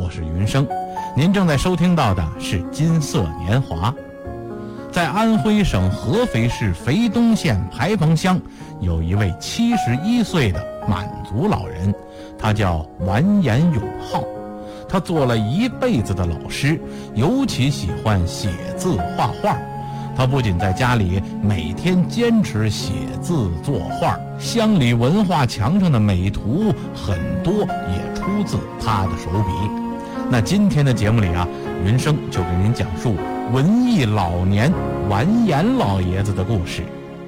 我是云生。您正在收听到的是金色年华。在安徽省合肥市肥东县牌坊乡，有一位71岁的满族老人，他叫完颜永浩。他做了一辈子的老师，尤其喜欢写字画画。他不仅在家里每天坚持写字作画，乡里文化墙上的美图很多也出自他的手笔。那今天的节目里啊，云生就给您讲述文艺老年完颜老爷子的故事。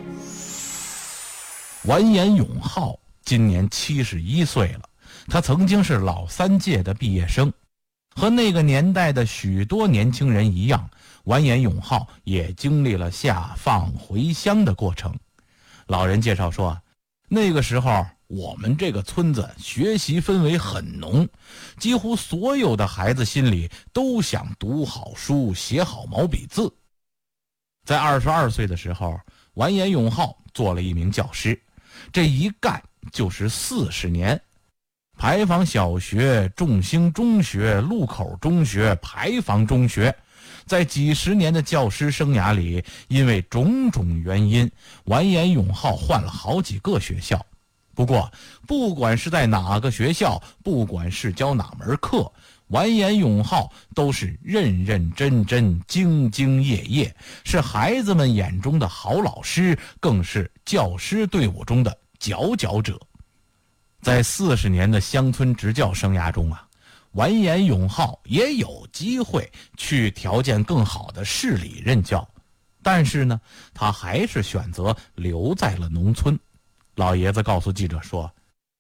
完颜永浩今年71岁了，他曾经是老3届的毕业生。和那个年代的许多年轻人一样，完颜永浩也经历了下放回乡的过程。老人介绍说，那个时候我们这个村子学习氛围很浓，几乎所有的孩子心里都想读好书，写好毛笔字。在22岁的时候，完颜永浩做了一名教师，这一干就是40年。牌坊小学、众兴中学、路口中学、牌坊中学，在几十年的教师生涯里，因为种种原因，完颜永浩换了好几个学校。不过不管是在哪个学校，不管是教哪门课，完颜永浩都是认认真真、兢兢业业，是孩子们眼中的好老师，更是教师队伍中的佼佼者。在40年的乡村执教生涯中啊，完颜永浩也有机会去条件更好的市里任教，但是呢，他还是选择留在了农村。老爷子告诉记者说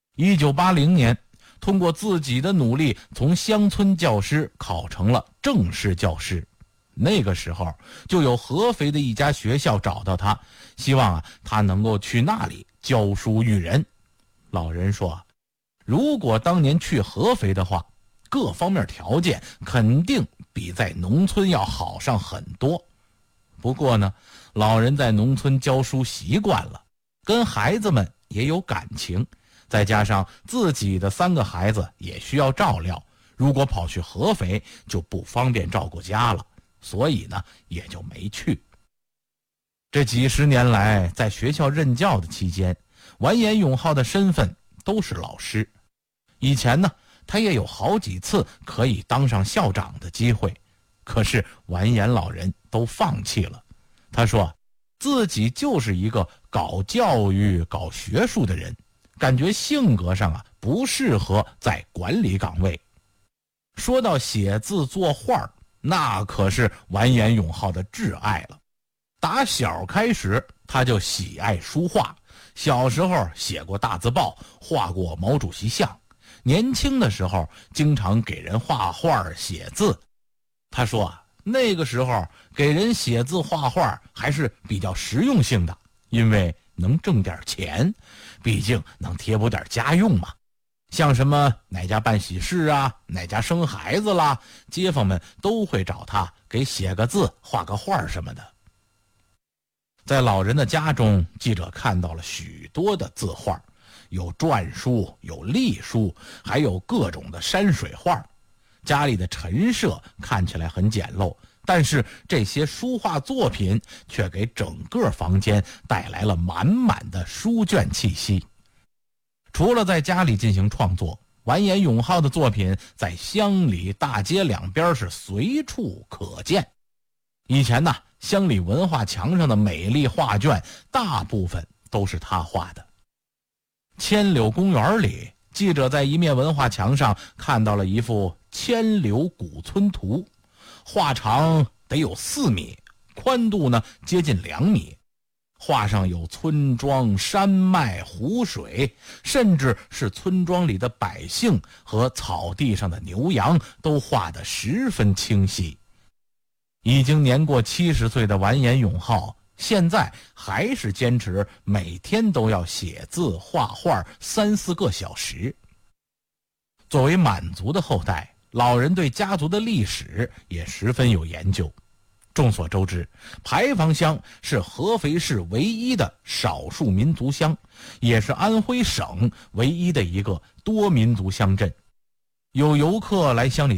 ，1980年通过自己的努力，从乡村教师考成了正式教师。那个时候就有合肥的一家学校找到他，希望他能够去那里教书育人。老人说，如果当年去合肥的话，各方面条件肯定比在农村要好上很多。不过呢，老人在农村教书习惯了，跟孩子们也有感情，再加上自己的3个孩子也需要照料，如果跑去合肥就不方便照顾家了，所以呢也就没去。这几十年来，在学校任教的期间，完颜永浩的身份都是老师。以前呢，他也有好几次可以当上校长的机会，可是完颜老人都放弃了。他说自己就是一个搞教育搞学术的人，感觉性格上不适合在管理岗位。说到写字作画，那可是完颜永浩的挚爱了。打小开始他就喜爱书画，小时候写过大字报，画过毛主席像，年轻的时候经常给人画画写字。他说那个时候给人写字画画还是比较实用性的，因为能挣点钱，毕竟能贴补点家用嘛。像什么哪家办喜事啊，哪家生孩子啦，街坊们都会找他给写个字画个画什么的。在老人的家中，记者看到了许多的字画，有篆书，有隶书，还有各种的山水画。家里的陈设看起来很简陋，但是这些书画作品却给整个房间带来了满满的书卷气息。除了在家里进行创作，完颜永浩的作品在乡里大街两边是随处可见。以前呢，乡里文化墙上的美丽画卷大部分都是他画的。千柳公园里，记者在一面文化墙上看到了一幅千柳古村图，画长得有4米，宽度呢接近2米。画上有村庄、山脉、湖水，甚至是村庄里的百姓和草地上的牛羊都画得十分清晰。已经年过70岁的完颜永浩，现在还是坚持每天都要写字画画3、4个小时。作为满族的后代，老人对家族的历史也十分有研究。众所周知，牌坊乡是合肥市唯一的少数民族乡，也是安徽省唯一的一个多民族乡镇。有游客来乡里